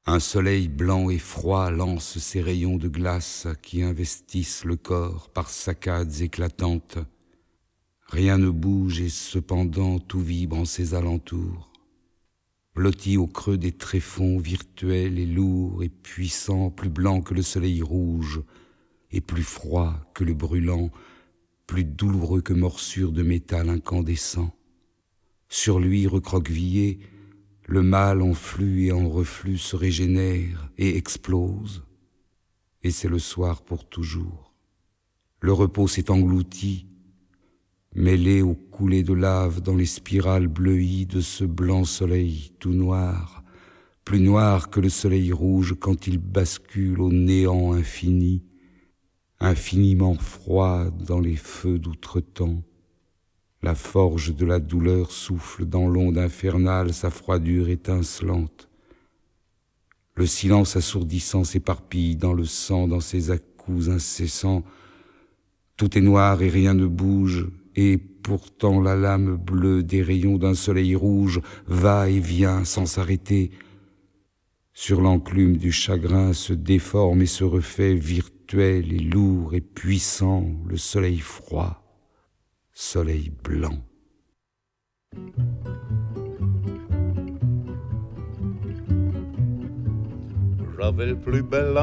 Un soleil blanc et froid lance ses rayons de glace qui investissent le corps par saccades éclatantes. Rien ne bouge et cependant tout vibre en ses alentours. Blotti au creux des tréfonds virtuels et lourds et puissants, plus blanc que le soleil rouge et plus froid que le brûlant, plus douloureux que morsure de métal incandescent. Sur lui recroquevillé, le mal en flux et en reflux se régénère et explose, et c'est le soir pour toujours. Le repos s'est englouti, mêlé aux coulées de lave dans les spirales bleuies de ce blanc soleil tout noir, plus noir que le soleil rouge quand il bascule au néant infini, infiniment froid dans les feux d'outre-temps. La forge de la douleur souffle dans l'onde infernale sa froidure étincelante. Le silence assourdissant s'éparpille dans le sang, dans ses à-coups incessants. Tout est noir et rien ne bouge, et pourtant la lame bleue des rayons d'un soleil rouge va et vient sans s'arrêter. Sur l'enclume du chagrin se déforme et se refait virtuel et lourd et puissant le soleil froid. Soleil blanc. J'avais le plus bel